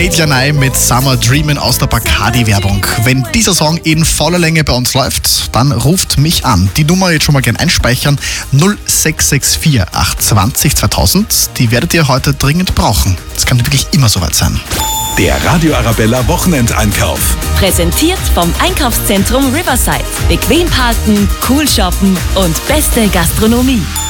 Kate Janai mit Summer Dreamin' aus der Bacardi-Werbung. Wenn dieser Song in voller Länge bei uns läuft, dann ruft mich an. Die Nummer jetzt schon mal gern einspeichern: 0664 820 2000. Die werdet ihr heute dringend brauchen. Es kann wirklich immer soweit sein. Der Radio Arabella Wochenendeinkauf. Präsentiert vom Einkaufszentrum Riverside. Bequem parken, cool shoppen und beste Gastronomie.